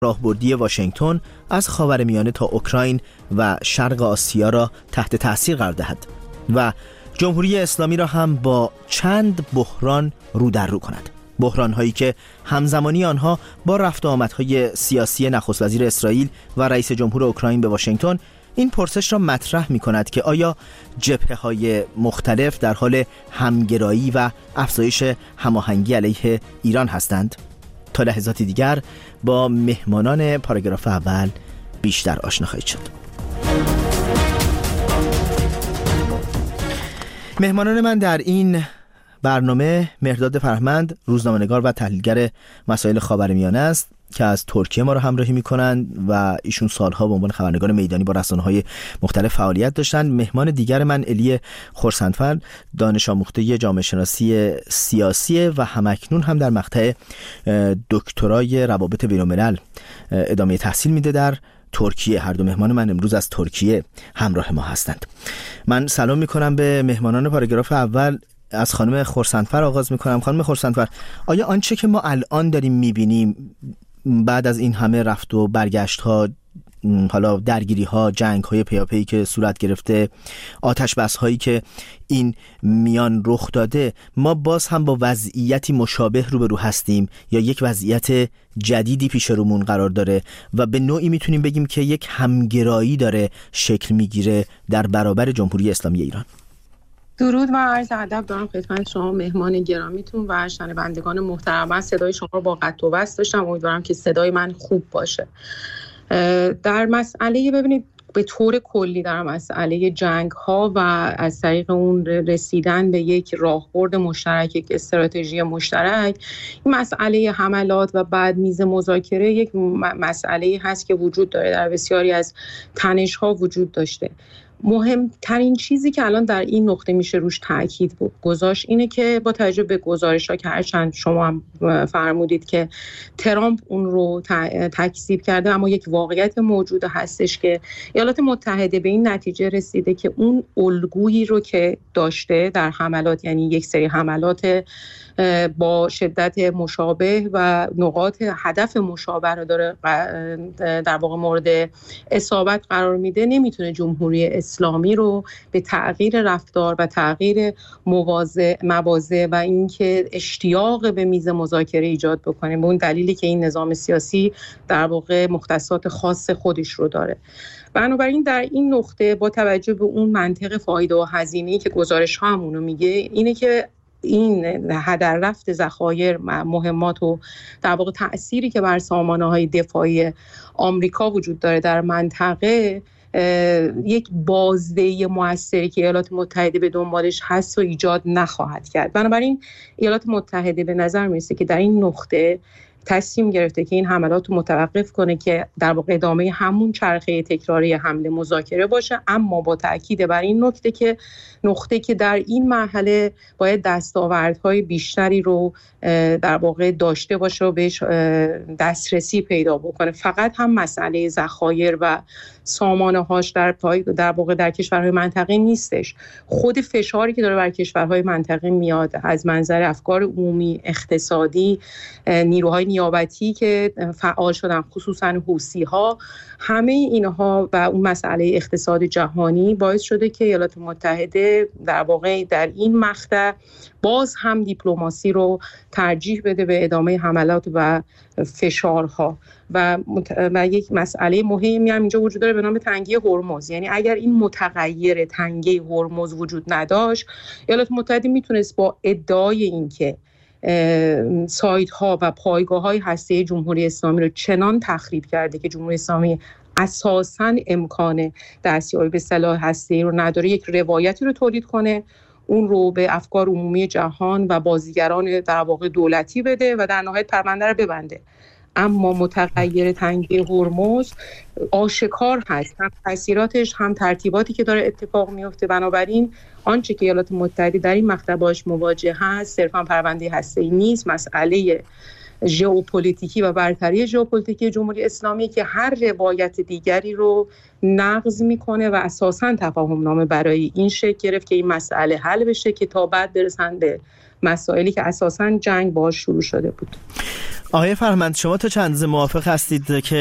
راهبردی واشنگتن از خاورمیانه تا اوکراین و شرق آسیا را تحت تأثیر قرار دهد و جمهوری اسلامی را هم با چند بحران رو در رو کند. بحران هایی که همزمانی آنها با رفت و آمدهای سیاسی نخست وزیر اسرائیل و رئیس جمهور اوکراین به واشنگتن این پرسش را مطرح می کند که آیا جبهه های مختلف در حال همگرایی و افزایش هماهنگی علیه ایران هستند؟ تا لحظاتی دیگر با مهمانان پاراگراف اول بیشتر آشنا خواهید شد. مهمانان من در این برنامه مهرداد فرهمند، روزنامه‌نگار و تحلیلگر مسائل خاورمیانه است که از ترکیه ما را همراهی می‌کنند و ایشون سالها به عنوان خبرنگار میدانی با رسانه‌های مختلف فعالیت داشتن. مهمان دیگر من الی خرسندفر، دانش آموخته جامعه شناسی سیاسی و همکنون هم در مقطع دکترای روابط بین‌الملل ادامه تحصیل میده در ترکیه. هر دو مهمان من امروز از ترکیه همراه ما هستند. من سلام می‌کنم به مهمانان پاراگراف اول. از خانم خرسندفر آغاز میکنم. خانم خرسندفر، آیا آنچه که ما الان داریم میبینیم بعد از این همه رفت و برگشت ها، حالا درگیری ها، جنگ های پیاپی که صورت گرفته، آتش بس هایی که این میان رخ داده، ما باز هم با وضعیتی مشابه روبرو هستیم یا یک وضعیت جدیدی پیش رومون قرار داره و به نوعی میتونیم بگیم که یک همگرایی داره شکل میگیره در برابر جمهوری اسلامی ایران؟ درود و عرض ادب دارم خدمت شما مهمان گرامیتون و شنوندگان محترم. من صدای شما رو با قطع و وصل داشتم، امیدوارم که صدای من خوب باشه. در مسئله ببینید به طور کلی در مسئله جنگ ها و از طریق اون رسیدن به یک راهبرد مشترک، یک استراتژی مشترک، این مسئله حملات و بعد میز مذاکره یک مسئله هست که وجود داره، در بسیاری از تنش ها وجود داشته. مهمترین چیزی که الان در این نقطه میشه روش تاکید گذاشت اینه که با توجه به گزارش‌ها که هرچند شما هم فرمودید که ترامپ اون رو تکذیب کرده، اما یک واقعیت موجود هستش که ایالات متحده به این نتیجه رسیده که اون الگویی رو که داشته در حملات، یعنی یک سری حملات با شدت مشابه و نقاط هدف مشابه رو داره در واقع مورد اصابت قرار میده، نمیتونه جمهوری اسلامی رو به تغییر رفتار و تغییر مواضع و اینکه اشتیاق به میز مذاکره ایجاد بکنه، به اون دلیلی که این نظام سیاسی در واقع مختصات خاص خودش رو داره. بنابراین در این نقطه با توجه به اون منطق فایده و هزینه‌ای که گزارش ها همونو میگه، اینه که این هدر رفت ذخایر مهمات و در واقع تأثیری که بر سامانه‌های دفاعی آمریکا وجود داره در منطقه، یک بازدهی موثری که ایالات متحده به دنبالش هست و ایجاد نخواهد کرد. بنابراین ایالات متحده به نظر میرسه که در این نقطه تصمیم گرفته که این حملات رو متوقف کنه که در واقع ادامه همون چرخه تکراری حمله مذاکره باشه، اما با تاکید بر این نقطه که در این مرحله باید دستاوردهای بیشتری رو در واقع داشته باشه و بهش دسترسی پیدا بکنه. فقط هم مسئله ذخایر و سامانه‌هاش در واقع در کشورهای منطقه نیستش. خود فشاری که داره بر کشورهای منطقه میاد از منظر افکار عمومی، اقتصادی، نیروهای نیابتی که فعال شدن، خصوصا حوثی‌ها، همه اینها و اون مسئله اقتصاد جهانی باعث شده که ایالات متحده در واقع در این مقطع باز هم دیپلماسی رو ترجیح بده به ادامه حملات و فشارها. و یک مسئله مهمی هم اینجا وجود داره به نام تنگی هرمز. یعنی اگر این متغیر تنگی هرمز وجود نداشت، ایالات متحده میتونست با ادعای اینکه سایت ها و پایگاه های هسته‌ای جمهوری اسلامی رو چنان تخریب کرده که جمهوری اسلامی اساساً امکان دستیابی به سلاح هسته‌ای رو نداره، یک روایتی رو تولید کنه، اون رو به افکار عمومی جهان و بازیگران در واقع دولتی بده و در نهایت پرونده رو ببنده. اما متغیر تنگی هرمز آشکار هست، هم تاثیراتش هم ترتیباتی که داره اتفاق میفته. بنابراین آنچه که ایالات متحده در این مقطع باش مواجه هست صرفا پرونده هسته‌ای نیست، مسئله ژئوپلیتیکی و برتری ژئوپلیتیکی جمهوری اسلامی که هر روایت دیگری رو نقض میکنه و اساساً تفاهم نامه برای این شکل گرفت که این مسئله حل بشه که تا بعد برسن به مسائلی که اساساً جنگ باهاش شروع شده بود. آقای فرهمند، شما تا چند موافق هستید که